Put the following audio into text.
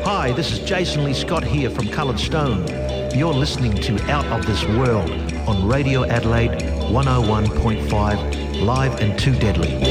Hi, this is Jason Lee Scott here from Coloured Stone. You're listening to Out of This World on Radio Adelaide 101.5, live and too deadly.